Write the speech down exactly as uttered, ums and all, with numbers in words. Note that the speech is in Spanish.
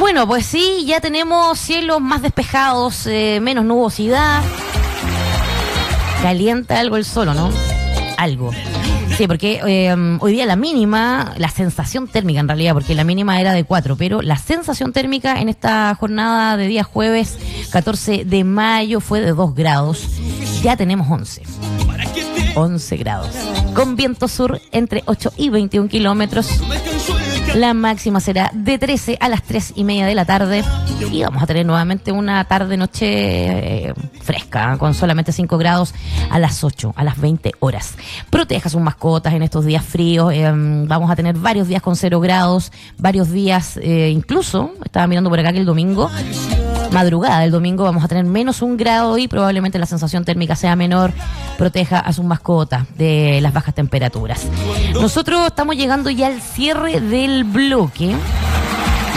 bueno, pues sí, ya tenemos cielos más despejados, eh, menos nubosidad. Calienta algo el sol, ¿no? Algo. Sí, porque eh, hoy día la mínima, la sensación térmica en realidad, porque la mínima era de cuatro, pero la sensación térmica en esta jornada de día jueves catorce de mayo fue de dos grados. Ya tenemos once. once grados. Con viento sur entre ocho y veintiún kilómetros. La máxima será de trece a las tres y media de la tarde. Y vamos a tener nuevamente una tarde-noche eh, fresca, con solamente cinco grados a las ocho, a las veinte horas. Proteja sus mascotas en estos días fríos. Eh, vamos a tener varios días con cero grados, varios días, eh, incluso, estaba mirando por acá que el domingo, madrugada del domingo, vamos a tener menos un grado y probablemente la sensación térmica sea menor. Proteja a sus mascotas de las bajas temperaturas. Nosotros estamos llegando ya al cierre del bloque.